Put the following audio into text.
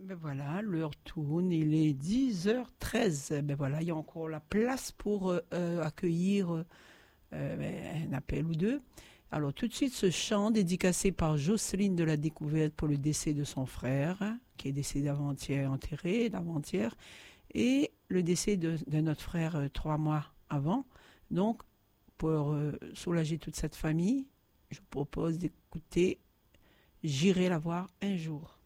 Ben voilà, l'heure tourne, il est 10h13. Ben voilà, il y a encore la place pour accueillir un appel ou deux. Alors tout de suite, ce chant dédicacé par Jocelyne de la Découverte pour le décès de son frère, qui est décédé avant-hier, enterré d'avant-hier, et le décès de notre frère 3 mois avant. Donc, pour soulager toute cette famille, je vous propose d'écouter J'irai la voir un jour.